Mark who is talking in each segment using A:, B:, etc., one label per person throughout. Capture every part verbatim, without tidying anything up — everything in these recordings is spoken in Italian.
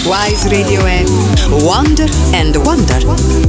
A: Wise Radio è Wonder and Wonder.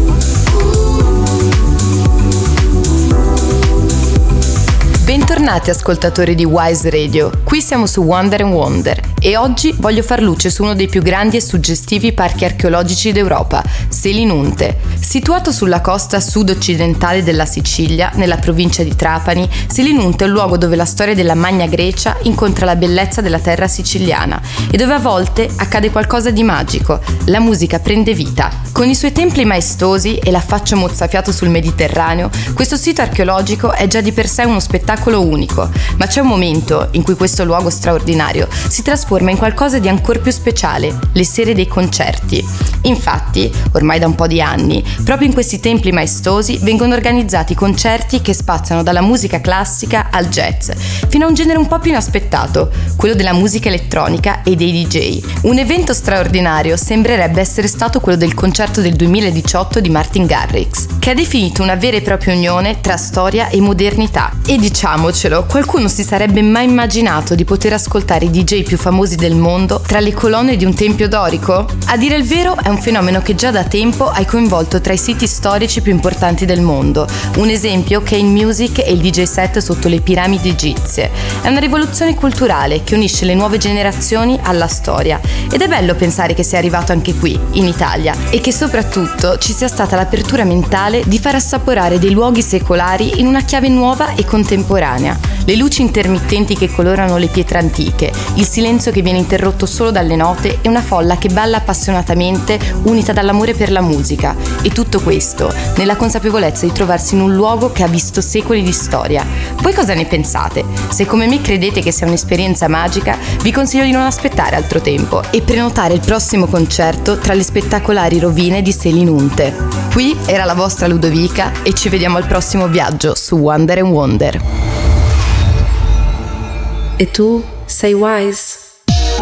B: Bentornati ascoltatori di Wise Radio, qui siamo su Wonder and Wonder e oggi voglio far luce su uno dei più grandi e suggestivi parchi archeologici d'Europa, Selinunte. Situato sulla costa sud-occidentale della Sicilia, nella provincia di Trapani, Selinunte è un luogo dove la storia della Magna Grecia incontra la bellezza della terra siciliana e dove a volte accade qualcosa di magico, la musica prende vita. Con i suoi templi maestosi e l'affaccio mozzafiato sul Mediterraneo, questo sito archeologico è già di per sé uno spettacolo unico, ma c'è un momento in cui questo luogo straordinario si trasforma in qualcosa di ancor più speciale, le sere dei concerti. Infatti, ormai da un po' di anni, proprio in questi templi maestosi vengono organizzati concerti che spaziano dalla musica classica al jazz, fino a un genere un po' più inaspettato, quello della musica elettronica e dei D J. Un evento straordinario sembrerebbe essere stato quello del concerto del duemiladiciotto di Martin Garrix, che ha definito una vera e propria unione tra storia e modernità. E diciamocelo, qualcuno si sarebbe mai immaginato di poter ascoltare i D J più famosi del mondo tra le colonne di un tempio dorico? A dire il vero è un fenomeno che già da tempo ha coinvolto tra i siti storici più importanti del mondo. Un esempio, Kane Music e il D J set sotto le piramidi egizie. È una rivoluzione culturale che unisce le nuove generazioni alla storia ed è bello pensare che sia arrivato anche qui, in Italia, e che soprattutto ci sia stata l'apertura mentale di far assaporare dei luoghi secolari in una chiave nuova e contemporanea. Le luci intermittenti che colorano le pietre antiche, il silenzio che viene interrotto solo dalle note e una folla che balla appassionatamente unita dall'amore per la musica. E tutto questo nella consapevolezza di trovarsi in un luogo che ha visto secoli di storia. Voi cosa ne pensate? Se come me credete che sia un'esperienza magica, vi consiglio di non aspettare altro tempo e prenotare il prossimo concerto tra le spettacolari rovine di Selinunte. Qui era la vostra Ludovica e ci vediamo al prossimo viaggio su Wonder and Wonder.
C: E tu sei Wise?